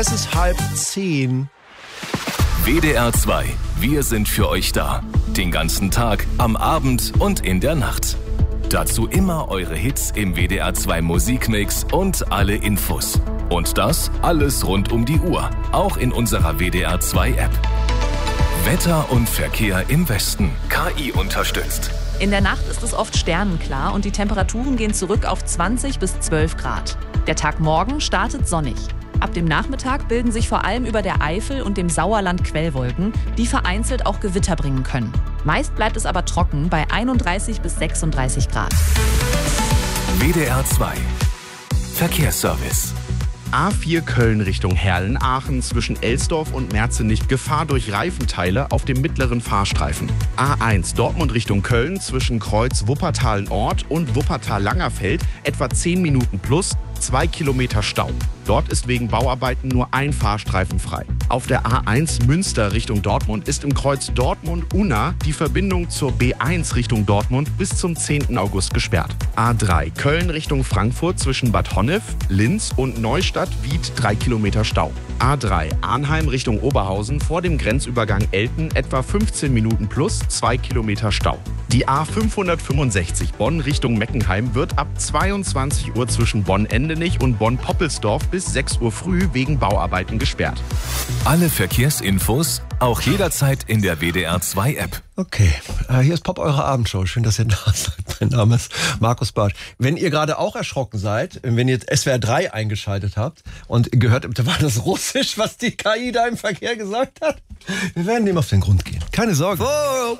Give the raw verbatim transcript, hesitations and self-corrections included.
Es ist halb zehn. W D R zwei. Wir sind für euch da. Den ganzen Tag, am Abend und in der Nacht. Dazu immer eure Hits im W D R zwei Musikmix und alle Infos. Und das alles rund um die Uhr. Auch in unserer W D R zwei App. Wetter und Verkehr im Westen. K I unterstützt. In der Nacht ist es oft sternenklar und die Temperaturen gehen zurück auf zwanzig bis zwölf Grad. Der Tag morgen startet sonnig. Ab dem Nachmittag bilden sich vor allem über der Eifel und dem Sauerland Quellwolken, die vereinzelt auch Gewitter bringen können. Meist bleibt es aber trocken bei einunddreißig bis sechsunddreißig Grad. W D R zwei. Verkehrsservice. A vier Köln Richtung Herlen-Aachen zwischen Elsdorf und Merzenich Gefahr durch Reifenteile auf dem mittleren Fahrstreifen. A eins Dortmund Richtung Köln zwischen Kreuz Wuppertal-Nord und Wuppertal-Langerfeld etwa zehn Minuten plus, zwei Kilometer Stau. Dort ist wegen Bauarbeiten nur ein Fahrstreifen frei. Auf der A eins Münster Richtung Dortmund ist im Kreuz Dortmund-Unna die Verbindung zur B eins Richtung Dortmund bis zum zehnten August gesperrt. A drei Köln Richtung Frankfurt zwischen Bad Honnef, Linz und Neustadt-Wied drei Kilometer Stau. A drei Arnheim Richtung Oberhausen vor dem Grenzübergang Elten etwa fünfzehn Minuten plus, zwei Kilometer Stau. Die A fünfhundertfünfundsechzig Bonn Richtung Meckenheim wird ab zweiundzwanzig Uhr zwischen Bonn-Endenich und Bonn-Poppelsdorf bis sechs Uhr früh wegen Bauarbeiten gesperrt. Alle Verkehrsinfos auch jederzeit in der W D R zwei App. Okay, hier ist Pop, eure Abendshow. Schön, dass ihr da seid. Mein Name ist Markus Bartsch. Wenn ihr gerade auch erschrocken seid, wenn ihr S W R drei eingeschaltet habt und gehört habt, da war das Russisch, was die K I da im Verkehr gesagt hat, wir werden dem auf den Grund gehen. Keine Sorge.